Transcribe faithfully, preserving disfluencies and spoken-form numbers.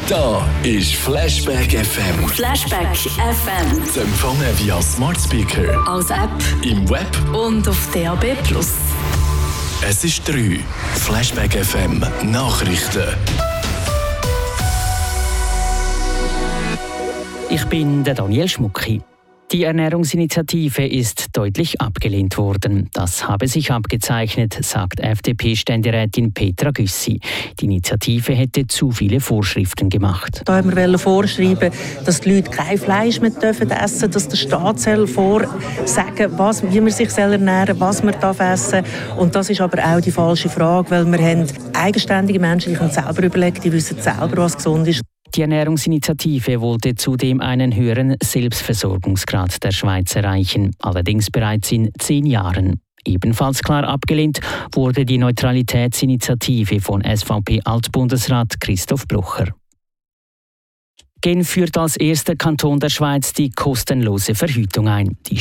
Da ist Flashback F M. Flashback F M. Zu empfangen via Smart Speaker, als App im Web und auf D A B plus. Es ist drei. Flashback F M Nachrichten. Ich bin der Daniel Schmucki. Die Ernährungsinitiative ist deutlich abgelehnt worden. Das habe sich abgezeichnet, sagt F D P-Ständerätin Petra Güssi. Die Initiative hätte zu viele Vorschriften gemacht. Da haben wir vorschreiben, dass die Leute kein Fleisch mehr essen dürfen, dass der Staat vorsagen was, wie man sich ernähren soll, was man essen darf. Und das ist aber auch die falsche Frage, weil wir haben eigenständige Menschen, die können selber überlegen, die wissen selber, was gesund ist. Die Ernährungsinitiative wollte zudem einen höheren Selbstversorgungsgrad der Schweiz erreichen, allerdings bereits in zehn Jahren. Ebenfalls klar abgelehnt wurde die Neutralitätsinitiative von S V P-Altbundesrat Christoph Blocher. Genf führt als erster Kanton der Schweiz die kostenlose Verhütung ein. Die